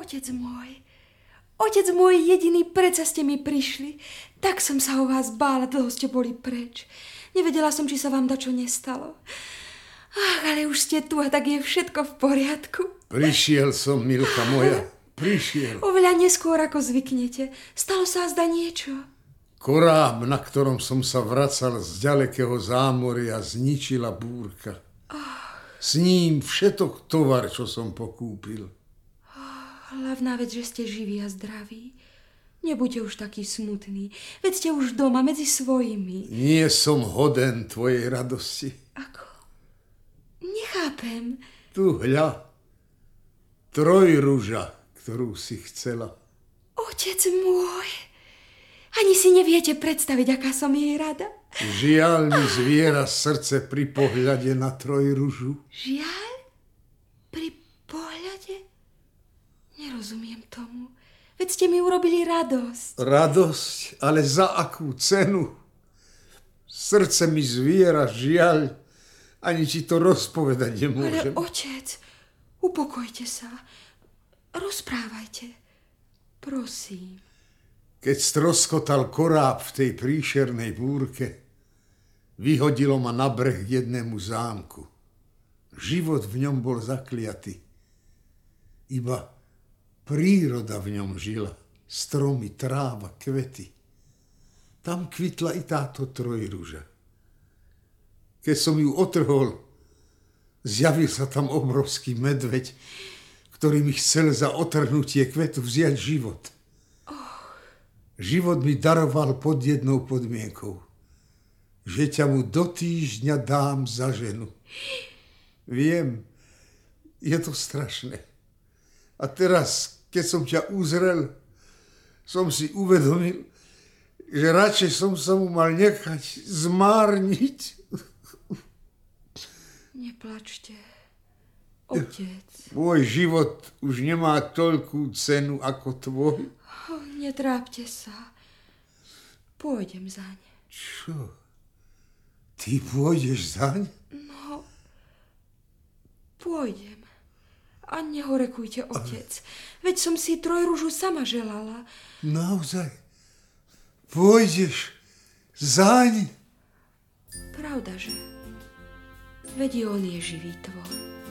Otec môj jediný, predsa ste mi prišli. Tak som sa o vás bála, dlho ste boli preč. Nevedela som, či sa vám dačo nestalo. Ach, ale už ste tu a tak je všetko v poriadku. Prišiel som, Milka moja, prišiel. Oveľa neskôr, ako zvyknete. Stalo sa azda niečo. Koráb, na ktorom som sa vracal z ďalekého zámoria, zničila búrka. S ním všetok tovar, čo som pokúpil. Hlavná vec, že ste živí a zdraví. Nebuďte už taký smutný. Veď ste už doma medzi svojimi. Nie som hoden tvojej radosti. Ako? Nechápem. Tu hľa. Trojruža, ktorú si chcela. Otec môj. Ani si neviete predstaviť, aká som jej rada. Žiaľ mi zviera srdce pri pohľade na trojružu. Žiaľ? Pri pohľade? Nerozumiem tomu. Veď ste mi urobili radosť. Radosť? Ale za akú cenu? Srdce mi zviera, žiaľ. Ani ti to rozpovedať nemôžem. Ale otec, upokojte sa. Rozprávajte. Prosím. Keď stroskotal koráb v tej príšernej búrke, vyhodilo ma na breh k jednému zámku. Život v ňom bol zakliatý. Iba príroda v ňom žila. Stromy, tráva, kvety. Tam kvitla i táto trojruža. Keď som ju otrhol, zjavil sa tam obrovský medveď, ktorý mi chcel za otrhnutie kvetu vziať život. Život mi daroval pod jednou podmienkou. Že ťa mu do týždňa dám za ženu. Viem, je to strašné. A teraz, keď som ťa uzrel, som si uvedomil, že radšej som sa mu mal nechať zmárniť. Neplačte, otec. Môj život už nemá toľkú cenu ako tvoj. Netrápte sa. Pôjdem zaň. Čo? Ty pôjdeš zaň? No, pôjdem. A nehorekujte, otec. Veď som si trojružu sama želala. Naozaj? Pôjdeš zaň? Pravdaže. Veď on je živý tvor.